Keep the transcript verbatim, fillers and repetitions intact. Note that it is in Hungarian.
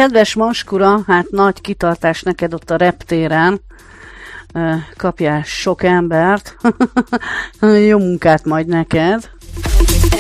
Kedves Maskura, hát nagy kitartás neked ott a reptéren. Kapjál sok embert. Jó munkát majd neked.